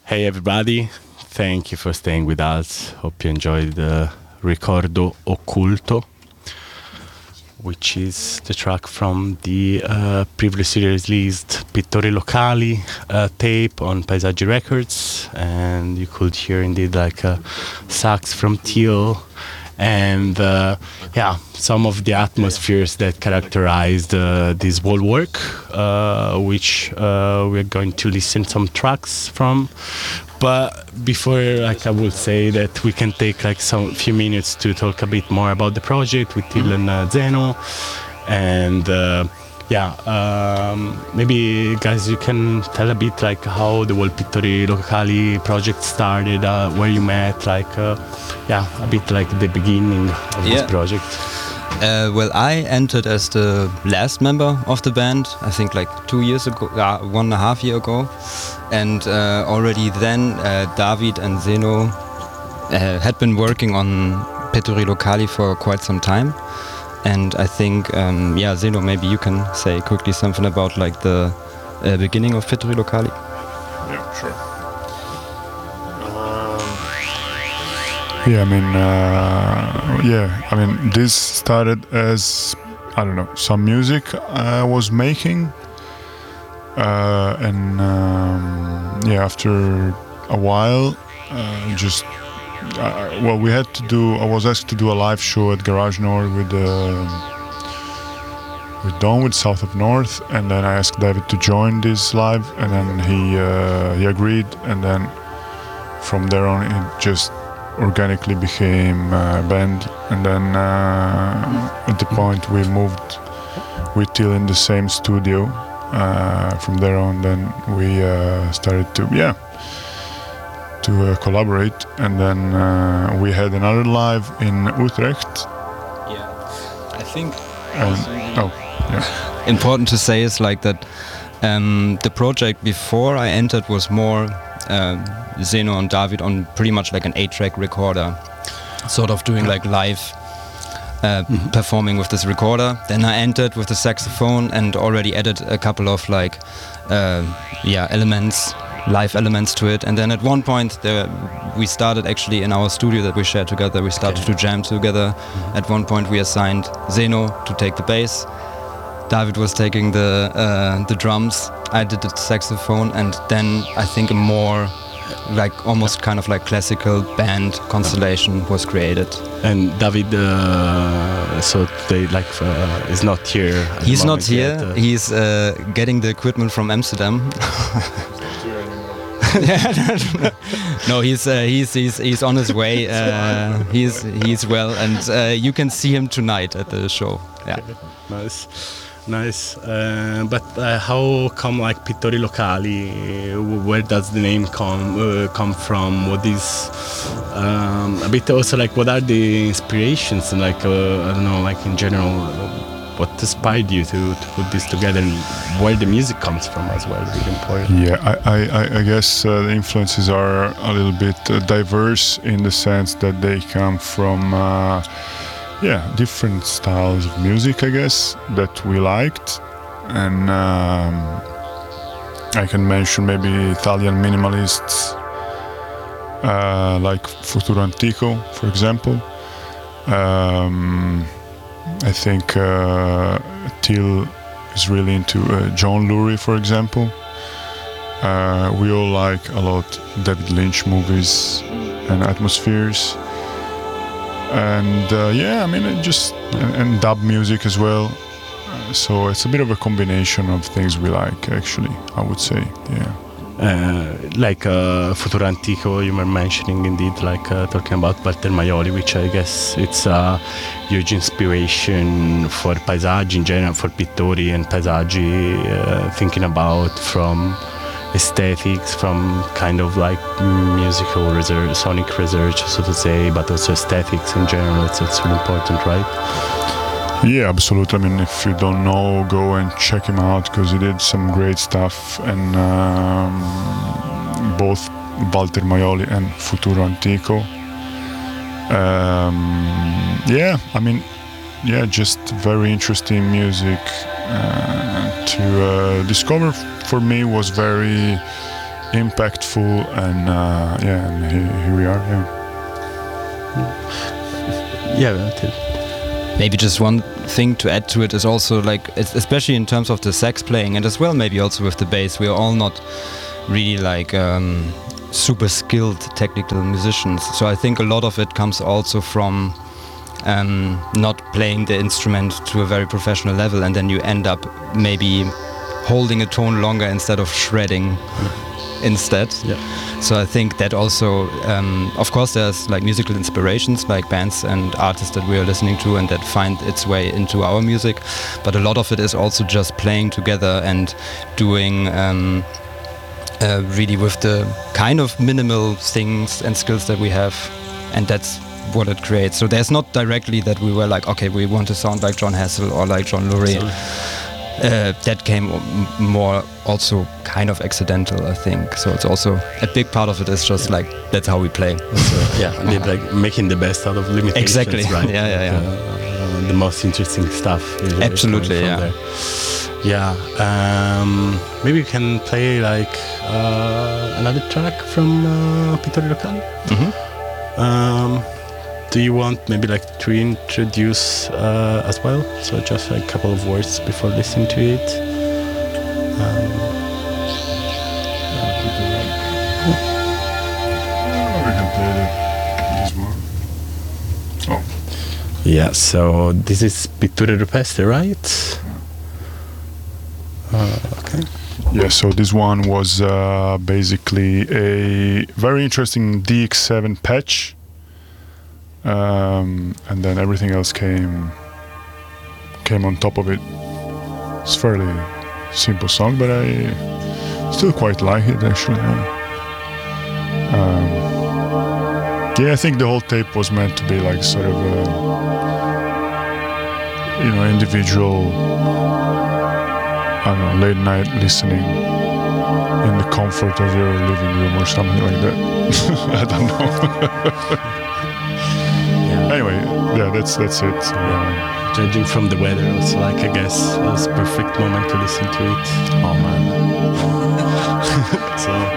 Hey everybody, thank you for staying with us. Hope you enjoyed the Ricordo Occulto, which is the track from the previously released Pittori Locali tape on Paesaggi Records, and you could hear indeed like a sax from Teal and some of the atmospheres that characterized this whole work, which we're going to listen some tracks from. But before, I will say that we can take some few minutes to talk a bit more about the project with Till and Zeno, and maybe guys, you can tell a bit how the whole Pittori Locali project started, where you met, a bit the beginning of this project. Well, I entered as the last member of the band, I think 2 years ago, 1.5 years ago. And already then David and Zeno had been working on Pittori Locali for quite some time. And I think, Zeno, maybe you can say quickly something about the beginning of Pittori Locali. Yeah, sure. This started as, some music I was making. After a while, I was asked to do a live show at Garage Nord with Dawn, with South of North, and then I asked David to join this live, and then he agreed, and then from there on it just organically became a band, and then at the point we moved with Till in the same studio. From there on, then we started to collaborate, and then we had another live in Utrecht. Yeah, I think. Yeah. Important to say is that the project before I entered was more Zeno and David on pretty much an 8-track recorder, sort of doing live. Performing with this recorder. Then I entered with the saxophone and already added a couple of elements, live elements to it. And then at one point we started actually in our studio that we shared together. We started to jam together. At one point we assigned Zeno to take the bass. David was taking the drums. I did the saxophone, and then I think a more almost kind of classical band constellation was created. And David, so they is not here. He's not here. Yet, he's getting the equipment from Amsterdam. No, he's on his way. He's well, and you can see him tonight at the show. Yeah, nice. But how come Pittori Locali? Where does the name come from? What is a bit also what are the inspirations and I don't know, in general, what inspired you to put this together, and where the music comes from as well? Really important. Yeah, I guess the influences are a little bit diverse in the sense that they come from. Different styles of music, I guess, that we liked. And I can mention maybe Italian minimalists like Futuro Antico, for example. I think Till is really into John Lurie, for example. We all like a lot David Lynch movies and atmospheres. And and dub music as well. So it's a bit of a combination of things we like, actually, I would say. Futuro Antico, you were mentioning, indeed, talking about Walter Maioli, which I guess it's a huge inspiration for Paesaggi in general, for Pittori and Paesaggi, thinking about from aesthetics, from kind of musical research, sonic research, so to say, but also aesthetics in general. It's really important, right? Yeah, absolutely. If you don't know, go and check him out, because he did some great stuff, and both Walter Maioli and Futuro Antico. Just very interesting music to discover. For me, was very impactful, and and here we are. Yeah, Till. Maybe just one thing to add to it is also like, especially in terms of the sax playing, and as well maybe also with the bass, we are all not really like super skilled technical musicians. So I think a lot of it comes also from not playing the instrument to a very professional level, and then you end up maybe holding a tone longer instead of shredding instead. Yeah. So I think that also, of course, there's like musical inspirations, like bands and artists that we are listening to and that find its way into our music. But a lot of it is also just playing together and doing really with the kind of minimal things and skills that we have, and that's what it creates. So there's not directly that we were like, okay, we want to sound like John Hassel or like John Lurie. That came more also kind of accidental, I think. So it's also a big part of it is just like that's how we play. So, like making the best out of limitations. Exactly. Right? Yeah. The most interesting stuff. Absolutely. Yeah. There. Yeah. Maybe you can play like another track from Pittori Locali. Do you want maybe like to introduce as well? So just a couple of words before listening to it. We can play this one. Oh. Yeah, so this is Pitture Rupestre, right? Okay. Yeah, so this one was basically a very interesting DX7 patch. And then everything else came on top of it. It's a fairly simple song, but I still quite like it actually. I think the whole tape was meant to be like sort of a, individual, I don't know, late night listening in the comfort of your living room or something like that. I don't know. Anyway, yeah, that's it. So, judging from the weather, it's like, I guess, it was a perfect moment to listen to it. Oh man. So